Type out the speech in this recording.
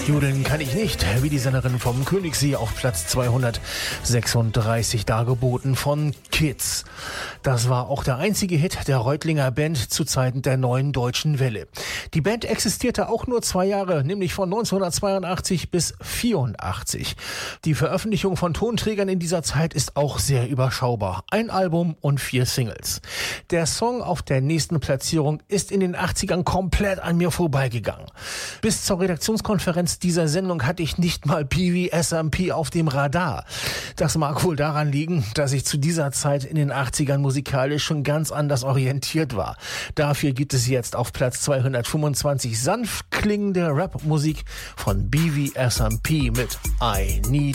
Jodeln kann ich nicht, wie die Sängerin vom Königssee auf Platz 236 dargeboten von Kids. Das war auch der einzige Hit der Reutlinger Band zu Zeiten der neuen deutschen Welle. Die Band existierte auch nur 2 Jahre, nämlich von 1982 bis 1984. Die Veröffentlichung von Tonträgern in dieser Zeit ist auch sehr überschaubar. 1 Album und 4 Singles. Der Song auf der nächsten Platzierung ist in den 80ern komplett an mir vorbeigegangen. Bis zur Redaktionskonferenz dieser Sendung hatte ich nicht mal BWSMP auf dem Radar. Das mag wohl daran liegen, dass ich zu dieser Zeit in den 80ern musikalisch schon ganz anders orientiert war. Dafür gibt es jetzt auf Platz 225 sanft klingende Rap-Musik von BWSMP mit I Need